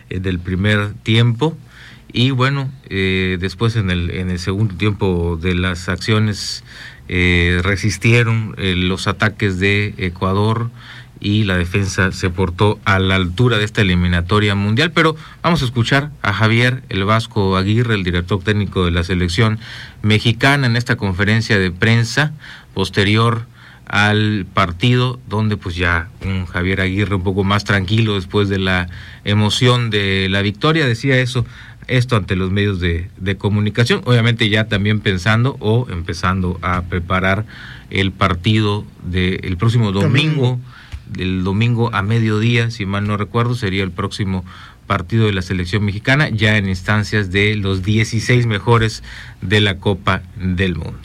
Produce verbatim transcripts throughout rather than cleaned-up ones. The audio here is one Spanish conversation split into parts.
eh, del primer tiempo. Y bueno, eh, después en el, en el segundo tiempo de las acciones eh, resistieron eh, los ataques de Ecuador y la defensa se portó a la altura de esta eliminatoria mundial. Pero vamos a escuchar a Javier El Vasco Aguirre, el director técnico de la selección mexicana, en esta conferencia de prensa posterior al partido, donde pues ya un Javier Aguirre un poco más tranquilo después de la emoción de la victoria, decía eso, esto ante los medios de, de comunicación, obviamente ya también pensando o empezando a preparar el partido del próximo domingo, domingo. El domingo a mediodía, si mal no recuerdo, sería el próximo partido de la selección mexicana, ya en instancias de los dieciséis mejores de la Copa del Mundo.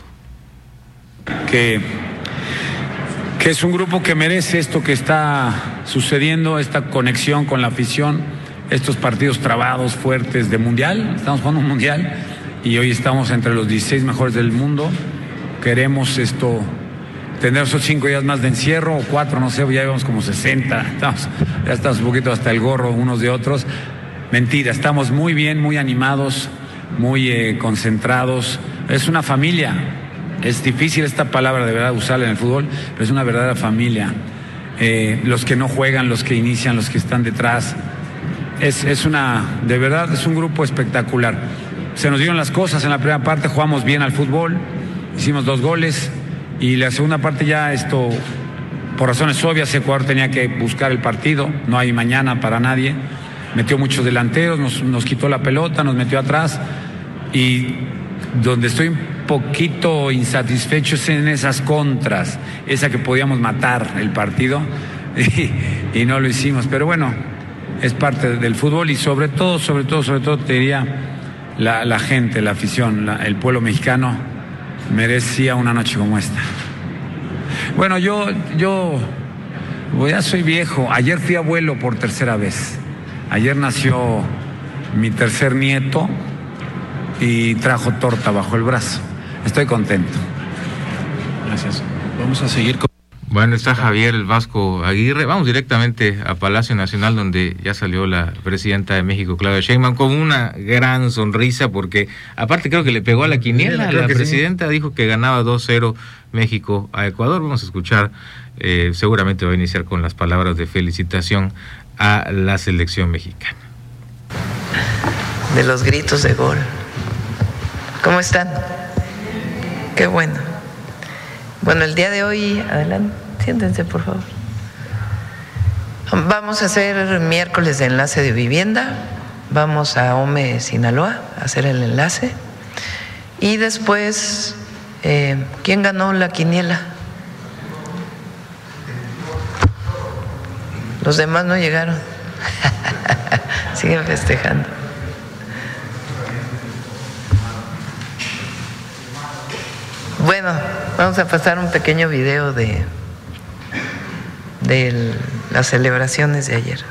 Que, que es un grupo que merece esto que está sucediendo, esta conexión con la afición, estos partidos trabados, fuertes de mundial. Estamos jugando un mundial y hoy estamos entre los dieciséis mejores del mundo. Queremos esto, tener esos cinco días más de encierro, o cuatro, no sé, ya llevamos como sesenta, estamos, ya estamos un poquito hasta el gorro unos de otros. Mentira, estamos muy bien, muy animados, muy eh, concentrados. Es una familia, es difícil esta palabra de verdad usarla en el fútbol, pero es una verdadera familia. Eh, los que no juegan, los que inician, los que están detrás, es, es una, de verdad, es un grupo espectacular. Se nos dieron las cosas en la primera parte, jugamos bien al fútbol, hicimos dos goles. Y la segunda parte ya esto, por razones obvias, Ecuador tenía que buscar el partido, no hay mañana para nadie, metió muchos delanteros, nos, nos quitó la pelota, nos metió atrás, y donde estoy un poquito insatisfecho es en esas contras, esa que podíamos matar el partido, y, y no lo hicimos, pero bueno, es parte del fútbol, y sobre todo, sobre todo, sobre todo te diría la, la gente, la afición, la, el pueblo mexicano merecía una noche como esta. Bueno, yo, yo ya soy viejo. Ayer fui abuelo por tercera vez. Ayer nació mi tercer nieto y trajo torta bajo el brazo. Estoy contento. Gracias. Vamos a seguir con... Bueno, está Javier El Vasco Aguirre. Vamos directamente a Palacio Nacional, donde ya salió la presidenta de México, Claudia Sheinbaum, con una gran sonrisa, porque aparte creo que le pegó a la quiniela. La presidenta sí dijo que ganaba dos cero México a Ecuador. Vamos a escuchar, eh, seguramente va a iniciar con las palabras de felicitación a la selección mexicana. De los gritos de gol. ¿Cómo están? Qué bueno. Bueno, el día de hoy, adelante, siéntense por favor. Vamos a hacer miércoles de enlace de vivienda, vamos a Ome, Sinaloa, a hacer el enlace. Y después, eh, ¿quién ganó la quiniela? Los demás no llegaron. Siguen festejando. Bueno, vamos a pasar un pequeño video de, de las celebraciones de ayer.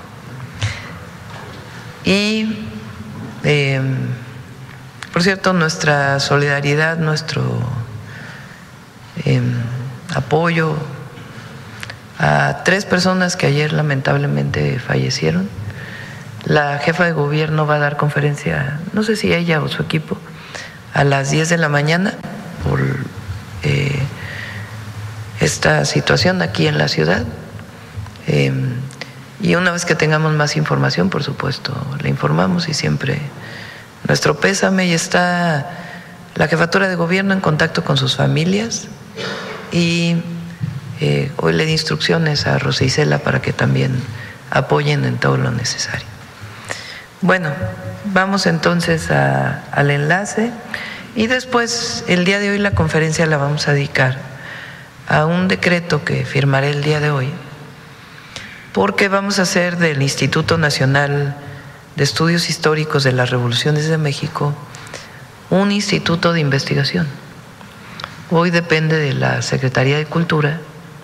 Y, eh, por cierto, nuestra solidaridad, nuestro eh, apoyo a tres personas que ayer lamentablemente fallecieron. La jefa de gobierno va a dar conferencia, no sé si ella o su equipo, a las diez de la mañana por eh, esta situación aquí en la ciudad. Eh, y una vez que tengamos más información, por supuesto, le informamos, y siempre nuestro pésame, y está la jefatura de gobierno en contacto con sus familias, y eh, hoy le di instrucciones a Rosa Isela para que también apoyen en todo lo necesario. Bueno, vamos entonces a, al enlace, y después el día de hoy la conferencia la vamos a dedicar a un decreto que firmaré el día de hoy, porque vamos a hacer del Instituto Nacional de Estudios Históricos de las Revoluciones de México un instituto de investigación. Hoy depende de la Secretaría de Cultura,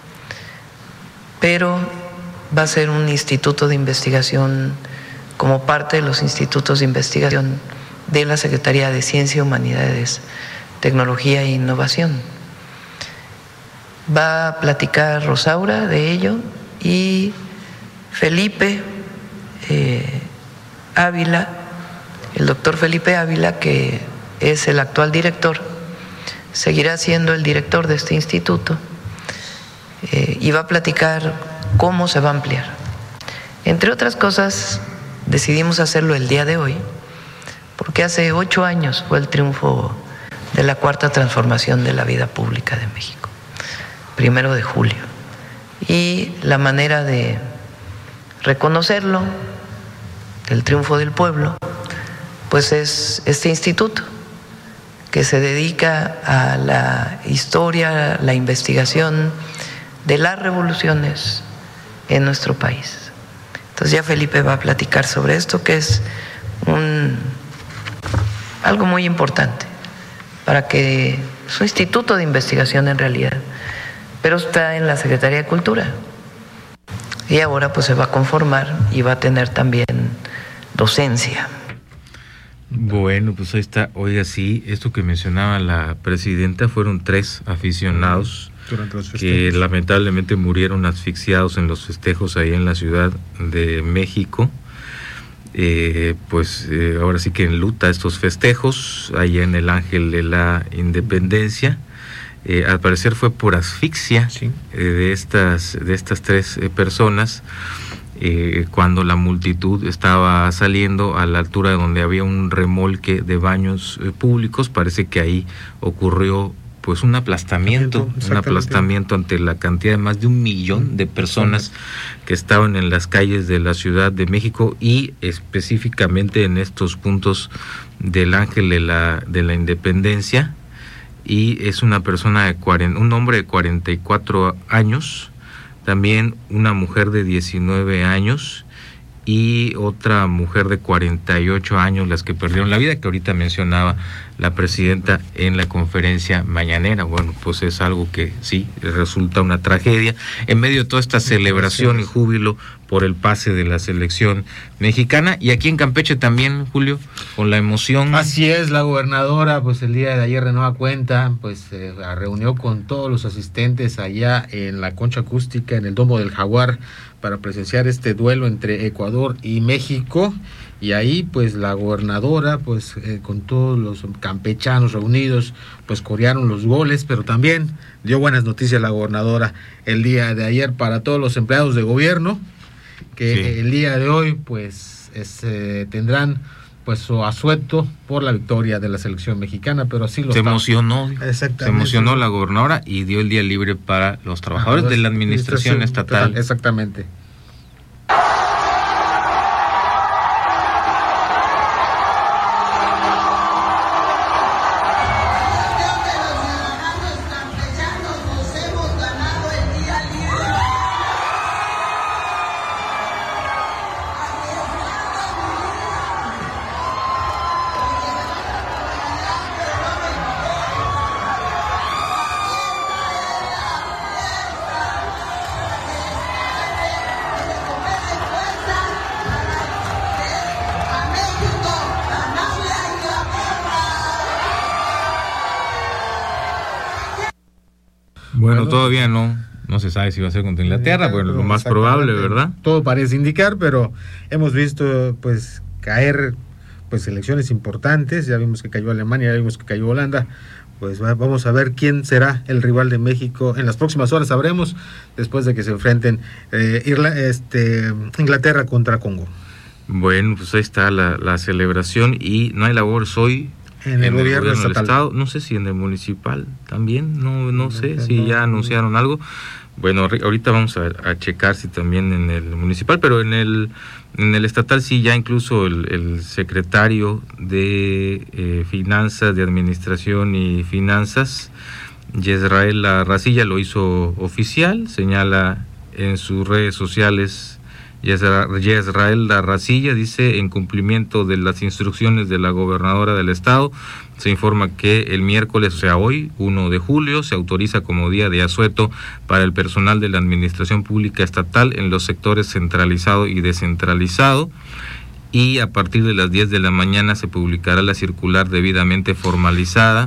pero va a ser un instituto de investigación como parte de los institutos de investigación de la Secretaría de Ciencia, Humanidades, Tecnología e Innovación. Va a platicar Rosaura de ello, y Felipe eh, Ávila, el doctor Felipe Ávila, que es el actual director, seguirá siendo el director de este instituto eh, y va a platicar cómo se va a ampliar. Entre otras cosas, decidimos hacerlo el día de hoy, porque hace ocho años fue el triunfo de la cuarta transformación de la vida pública de México, primero de julio. Y la manera de reconocerlo, el triunfo del pueblo, pues es este instituto que se dedica a la historia, la investigación de las revoluciones en nuestro país. Entonces ya Felipe va a platicar sobre esto, que es un, algo muy importante para que es un instituto de investigación en realidad, pero está en la Secretaría de Cultura y ahora pues se va a conformar y va a tener también docencia. Bueno, pues ahí está. Oiga, sí, esto que mencionaba la presidenta, fueron tres aficionados durante los que lamentablemente murieron asfixiados en los festejos ahí en la Ciudad de México. Eh, pues eh, ahora sí que enluta estos festejos allá en el Ángel de la Independencia. Eh, al parecer fue por asfixia, sí, eh, de estas de estas tres eh, personas. Eh, cuando la multitud estaba saliendo a la altura de donde había un remolque de baños eh, públicos, parece que ahí ocurrió pues un aplastamiento, un aplastamiento ante la cantidad de más de un millón de personas que estaban en las calles de la Ciudad de México y específicamente en estos puntos del Ángel de la de la Independencia. Y es una persona de cuarenta, un hombre de cuarenta y cuatro años, también una mujer de diecinueve años y otra mujer de cuarenta y ocho años, las que perdieron la vida, que ahorita mencionaba la presidenta en la conferencia mañanera. Bueno, pues es algo que sí resulta una tragedia en medio de toda esta celebración y júbilo por el pase de la selección mexicana. Y aquí en Campeche también, Julio, con la emoción. Así es, la gobernadora pues el día de ayer de nueva cuenta pues se eh, reunió con todos los asistentes allá en la concha acústica en el Domo del Jaguar para presenciar este duelo entre Ecuador y México. Y ahí pues la gobernadora pues eh, con todos los campechanos reunidos pues corearon los goles, pero también dio buenas noticias la gobernadora el día de ayer para todos los empleados de gobierno, que sí, el día de hoy pues es, eh, tendrán pues su asueto por la victoria de la selección mexicana, pero así lo se está. emocionó, se emocionó la gobernadora y dio el día libre para los trabajadores de la administración, administración estatal. Total, exactamente. Bueno, todavía no, no se sabe si va a ser contra Inglaterra, bueno, lo más probable, ¿verdad? Todo parece indicar, pero hemos visto pues caer pues selecciones importantes, ya vimos que cayó Alemania, ya vimos que cayó Holanda, pues va, vamos a ver quién será el rival de México en las próximas horas, sabremos, después de que se enfrenten eh, Irla, este, Inglaterra contra Congo. Bueno, pues ahí está la, la celebración y no hay labores hoy. En el, en el gobierno, gobierno del estado, no sé si en el municipal también, no no, no sé no, si no, ya anunciaron algo. Bueno, ahorita vamos a, a checar si también en el municipal, pero en el en el estatal sí, ya incluso el, el secretario de eh, Finanzas, de Administración y Finanzas, Yesrael Larracilla, lo hizo oficial, señala en sus redes sociales. Yesrael Larracilla dice: en cumplimiento de las instrucciones de la gobernadora del estado, se informa que el miércoles, o sea hoy, primero de julio, se autoriza como día de asueto para el personal de la administración pública estatal en los sectores centralizado y descentralizado, y a partir de las diez de la mañana se publicará la circular debidamente formalizada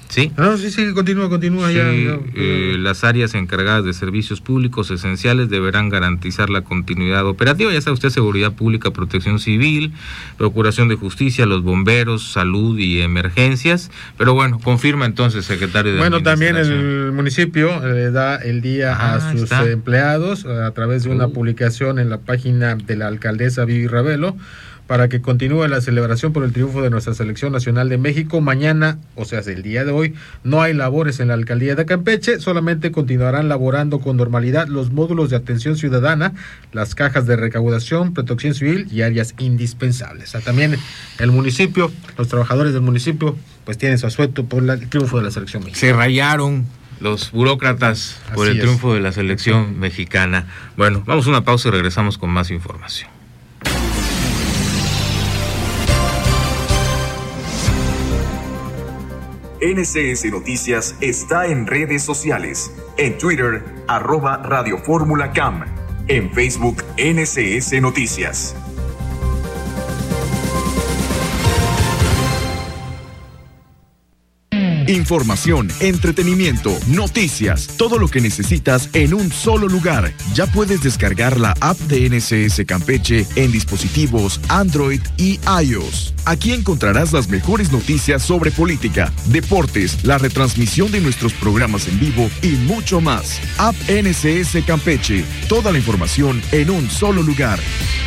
Sí. No, sí, sí, continúa, continúa. Sí, ya, ya, ya. Eh, las áreas encargadas de servicios públicos esenciales deberán garantizar la continuidad operativa. Ya sabe usted, seguridad pública, protección civil, procuración de justicia, los bomberos, salud y emergencias. Pero bueno, confirma entonces, secretario de Bueno, también Administración. el municipio le da el día Ah, a sus está. empleados a través de una Uh. publicación en la página de la alcaldesa Vivi Ravelo, para que continúe la celebración por el triunfo de nuestra Selección Nacional de México. Mañana, o sea, el día de hoy, no hay labores en la alcaldía de Campeche, solamente continuarán laborando con normalidad los módulos de atención ciudadana, las cajas de recaudación, protección civil y áreas indispensables. O sea, también el municipio, los trabajadores del municipio, pues tienen su asueto por la, el triunfo de la Selección Mexicana. Se rayaron los burócratas por Así el es. triunfo de la selección mexicana. Bueno, vamos a una pausa y regresamos con más información. N C S Noticias está en redes sociales. En Twitter, arroba Radio Fórmula Cam. En Facebook, N C S Noticias. Información, entretenimiento, noticias, todo lo que necesitas en un solo lugar. Ya puedes descargar la app de N C S Campeche en dispositivos Android y iOS. Aquí encontrarás las mejores noticias sobre política, deportes, la retransmisión de nuestros programas en vivo y mucho más. App N C S Campeche, toda la información en un solo lugar.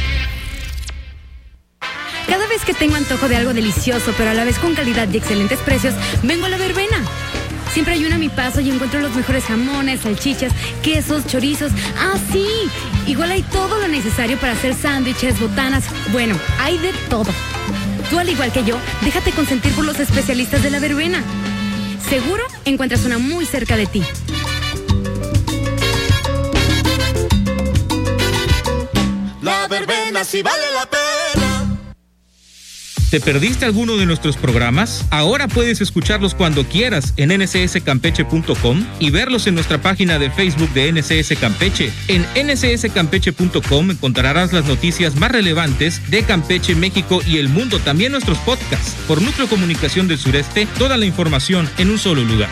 Cada vez que tengo antojo de algo delicioso, pero a la vez con calidad y excelentes precios, vengo a La Verbena. Siempre hay una a mi paso y encuentro los mejores jamones, salchichas, quesos, chorizos. ¡Ah, sí! Igual hay todo lo necesario para hacer sándwiches, botanas. Bueno, hay de todo. Tú, al igual que yo, déjate consentir por los especialistas de La Verbena. Seguro encuentras una muy cerca de ti. La Verbena sí vale la pena. ¿Te perdiste alguno de nuestros programas? Ahora puedes escucharlos cuando quieras en N C S campeche punto com y verlos en nuestra página de Facebook de N C S Campeche. En N C S campeche punto com encontrarás las noticias más relevantes de Campeche, México y el mundo, también nuestros podcasts. Por Núcleo Comunicación del Sureste, toda la información en un solo lugar.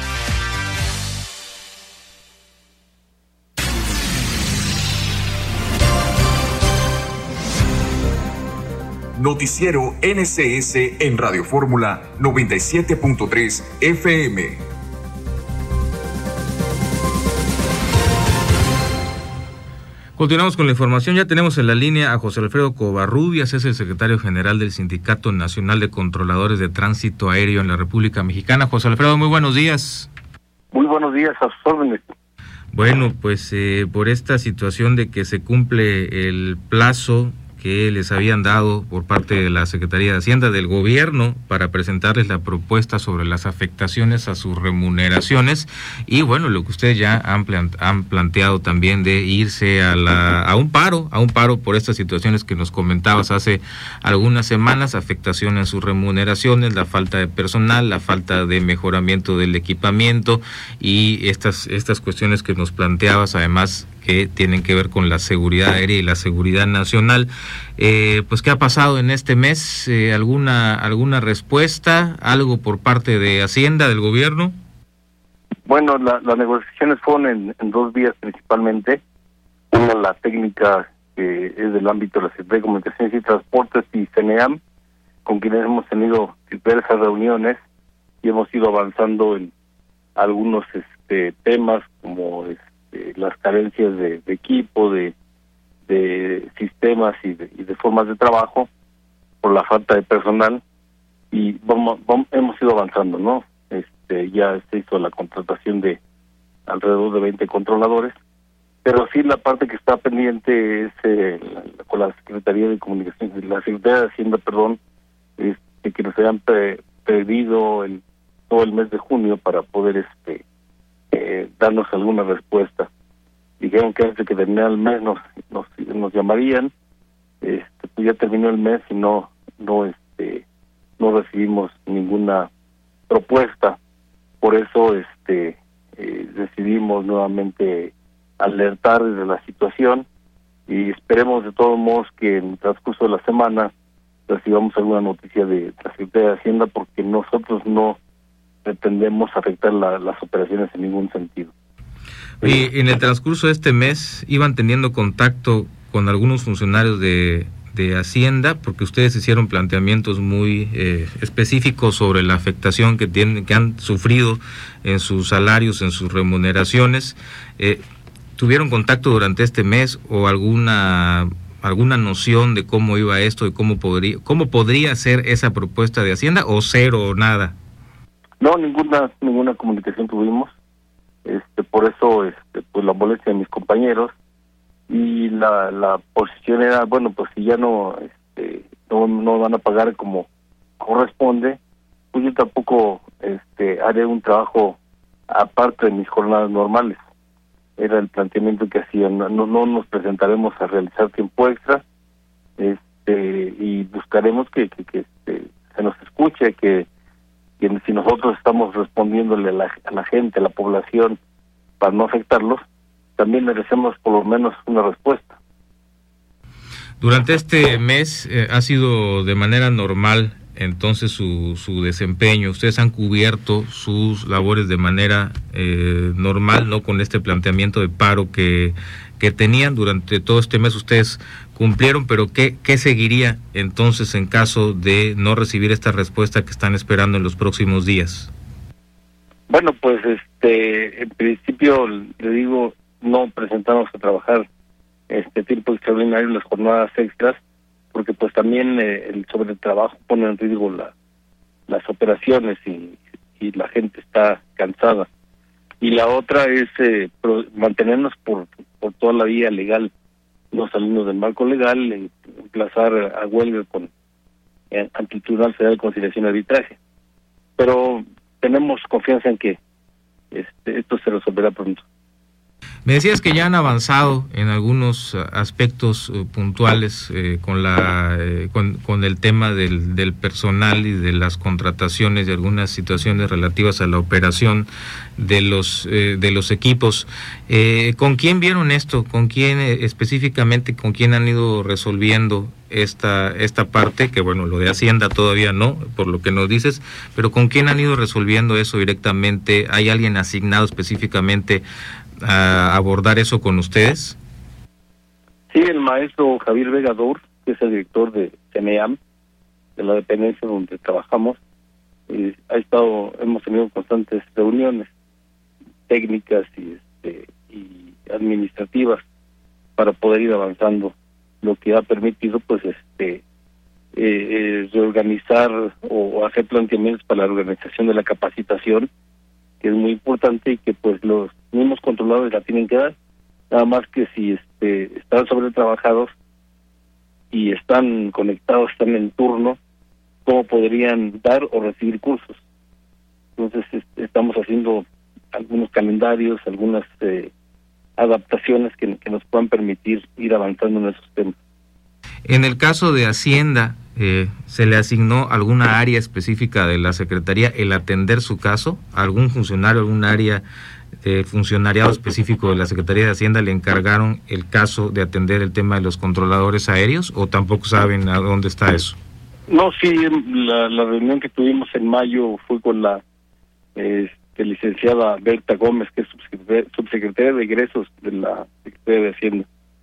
Noticiero N C S en Radio Fórmula noventa y siete punto tres F M. Continuamos con la información. Ya tenemos en la línea a José Alfredo Covarrubias, es el secretario general del Sindicato Nacional de Controladores de Tránsito Aéreo en la República Mexicana. José Alfredo, muy buenos días. Muy buenos días, a sus órdenes. Bueno, pues eh, por esta situación de que se cumple el plazo que les habían dado por parte de la Secretaría de Hacienda del Gobierno para presentarles la propuesta sobre las afectaciones a sus remuneraciones, y bueno, lo que ustedes ya han, plan, han planteado también de irse a la a un paro, a un paro por estas situaciones que nos comentabas hace algunas semanas, afectación en sus remuneraciones, la falta de personal, la falta de mejoramiento del equipamiento y estas estas cuestiones que nos planteabas, además que tienen que ver con la seguridad aérea y la seguridad nacional. Eh, pues, ¿qué ha pasado en este mes? Eh, ¿Alguna alguna respuesta? ¿Algo por parte de Hacienda, del gobierno? Bueno, la, las negociaciones fueron en, en dos vías principalmente. Una, la técnica que es del ámbito de la Secretaría de Comunicaciones y Transportes y CENEAM, con quienes hemos tenido diversas reuniones y hemos ido avanzando en algunos este, temas como este, las carencias de, de equipo, de, de sistemas y de, y de formas de trabajo por la falta de personal, y vamos, vamos hemos ido avanzando, ¿no? Este, ya se hizo la contratación de alrededor de veinte controladores, pero sí la parte que está pendiente es eh, la, con la Secretaría de Comunicación, la Secretaría de Hacienda, perdón, este, que nos hayan pe- pedido el, todo el mes de junio para poder este Eh, darnos alguna respuesta. Dijeron que antes de que terminara el mes nos nos, nos llamarían. Este, pues ya terminó el mes y no no este no recibimos ninguna propuesta. Por eso este eh, decidimos nuevamente alertar de la situación y esperemos de todos modos que en el transcurso de la semana recibamos alguna noticia de la Secretaría de Hacienda, porque nosotros no pretendemos afectar la, las operaciones en ningún sentido. Y en el transcurso de este mes iban teniendo contacto con algunos funcionarios de, de Hacienda, porque ustedes hicieron planteamientos muy eh, específicos sobre la afectación que tienen, que han sufrido en sus salarios, en sus remuneraciones. Eh, ¿Tuvieron contacto durante este mes o alguna alguna noción de cómo iba esto y cómo podría cómo podría ser esa propuesta de Hacienda, o cero o nada? No, ninguna ninguna comunicación tuvimos. Este, por eso, este, pues la molestia de mis compañeros, y la la posición era, bueno, pues si ya no este, no, no van a pagar como corresponde, pues yo tampoco este haré un trabajo aparte de mis jornadas normales. Era el planteamiento que hacían. No, no nos presentaremos a realizar tiempo extra, este y buscaremos que, que, que este, se nos escuche, que, que si nosotros estamos respondiéndole a la, a la gente, a la población, para no afectarlos, también merecemos por lo menos una respuesta. Durante este mes eh, ha sido de manera normal entonces su, su desempeño. Ustedes han cubierto sus labores de manera eh, normal, no con este planteamiento de paro que, que tenían durante todo este mes. Ustedes cumplieron, pero ¿qué, qué seguiría entonces en caso de no recibir esta respuesta que están esperando en los próximos días? Bueno, pues este en principio le digo, no presentamos a trabajar este tiempo extraordinario, las jornadas extras, porque pues también eh, el sobre el trabajo pone en riesgo la, las operaciones y, y la gente está cansada. Y la otra es eh, pro, mantenernos por, por toda la vía legal, no salirnos del marco legal, eh, emplazar a huelga con eh, ante el Tribunal Federal de Conciliación y Arbitraje. Pero tenemos confianza en que este, esto se resolverá pronto. Me decías que ya han avanzado en algunos aspectos uh, puntuales eh, con la eh, con, con el tema del, del personal y de las contrataciones de algunas situaciones relativas a la operación de los eh, de los equipos. Eh, ¿Con quién vieron esto? ¿Con quién eh, específicamente? ¿Con quién han ido resolviendo esta esta parte? Que bueno, lo de Hacienda todavía no, por lo que nos dices, pero ¿con quién han ido resolviendo eso directamente? ¿Hay alguien asignado específicamente a abordar eso con ustedes? Sí, el maestro Javier Vega Dour, que es el director de CENEAM, de la dependencia donde trabajamos, eh, ha estado, hemos tenido constantes reuniones técnicas y, este, y administrativas para poder ir avanzando, lo que ha permitido pues este eh, eh, reorganizar o hacer planteamientos para la organización de la capacitación, que es muy importante y que pues los mismos controladores la tienen que dar, nada más que si este están sobretrabajados y están conectados, están en turno, cómo podrían dar o recibir cursos. Entonces este, estamos haciendo algunos calendarios, algunas eh, adaptaciones que, que nos puedan permitir ir avanzando en esos temas. En el caso de Hacienda, eh, ¿se le asignó alguna área específica de la Secretaría el atender su caso? ¿Algún funcionario, algún área de funcionariado específico de la Secretaría de Hacienda le encargaron el caso de atender el tema de los controladores aéreos, o tampoco saben a dónde está eso? No, sí, la, la reunión que tuvimos en mayo fue con la este, licenciada Berta Gómez, que es subsecretaria, subsecretaria de egresos de la Secretaría de Hacienda.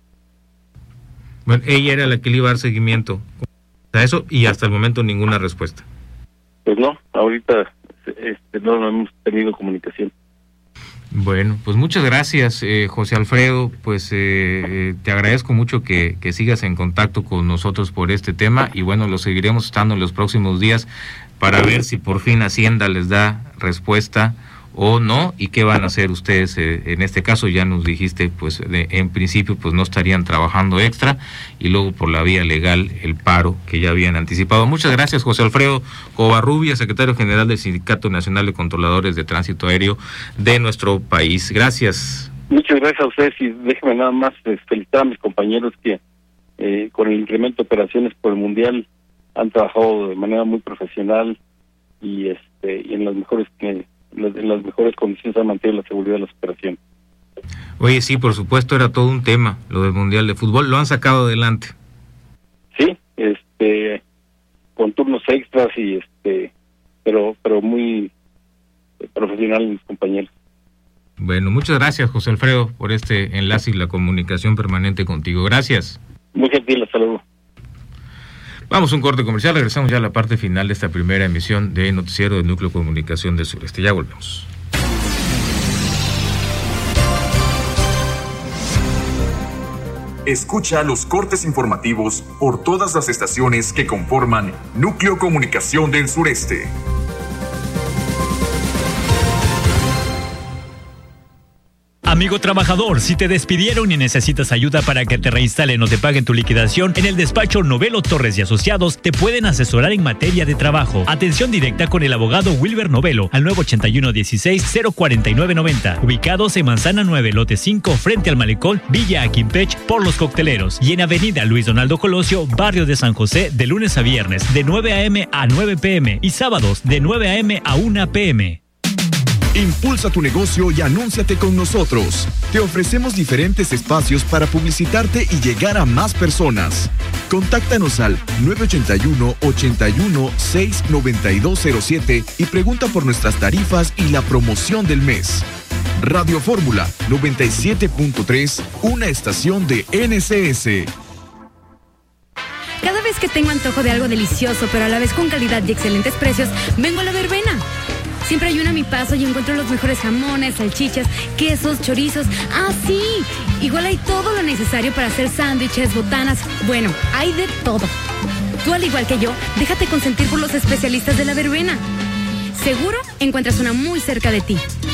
Bueno, ella era la que le iba a dar seguimiento a eso, y hasta el momento ninguna respuesta. Pues no, ahorita este, no, no hemos tenido comunicación. Bueno, pues muchas gracias, eh, José Alfredo. Pues eh, eh, te agradezco mucho que, que sigas en contacto con nosotros por este tema, y bueno, lo seguiremos estando en los próximos días para ver si por fin Hacienda les da respuesta o no, y qué van a hacer ustedes eh, en este caso. Ya nos dijiste, pues de, en principio pues no estarían trabajando extra, y luego por la vía legal el paro que ya habían anticipado. Muchas gracias, José Alfredo Covarrubia, secretario general del Sindicato Nacional de Controladores de Tránsito Aéreo de nuestro país. Gracias. Muchas gracias a ustedes, y déjenme nada más eh, felicitar a mis compañeros que eh, con el incremento de operaciones por el Mundial han trabajado de manera muy profesional y este y en las mejores que en las mejores condiciones han mantenido la seguridad de las operaciones. Oye, sí, por supuesto, era todo un tema lo del Mundial de Fútbol. Lo han sacado adelante. Sí, este, con turnos extras y este, pero pero muy profesional de mis compañeros. Bueno, muchas gracias, José Alfredo, por este enlace y la comunicación permanente contigo. Gracias. Muy gentil, hasta luego. Vamos a un corte comercial, regresamos ya a la parte final de esta primera emisión de Noticiero del Núcleo de Comunicación del Sureste. Ya volvemos. Escucha los cortes informativos por todas las estaciones que conforman Núcleo Comunicación del Sureste. Amigo trabajador, si te despidieron y necesitas ayuda para que te reinstalen o te paguen tu liquidación, en el despacho Novelo Torres y Asociados te pueden asesorar en materia de trabajo. Atención directa con el abogado Wilber Novelo al nueve ochenta y uno dieciséis cero cuarenta y nueve noventa, ubicados en Manzana nueve, lote cinco, frente al Malecón, Villa Aquimpech, por Los Cocteleros, y en Avenida Luis Donaldo Colosio, barrio de San José, de lunes a viernes, de nueve a.m. a nueve p.m. y sábados, de nueve a.m. a una p.m. Impulsa tu negocio y anúnciate con nosotros. Te ofrecemos diferentes espacios para publicitarte y llegar a más personas. Contáctanos al nueve ochenta y uno, ochenta y uno, seis, noventa y dos cero siete y pregunta por nuestras tarifas y la promoción del mes. Radio Fórmula noventa y siete punto tres, una estación de N C S. Cada vez que tengo antojo de algo delicioso, pero a la vez con calidad y excelentes precios, vengo a La Verbena. Siempre hay una a mi paso y encuentro los mejores jamones, salchichas, quesos, chorizos. ¡Ah, sí! Igual hay todo lo necesario para hacer sándwiches, botanas. Bueno, hay de todo. Tú, al igual que yo, déjate consentir por los especialistas de La Verbena. Seguro encuentras una muy cerca de ti.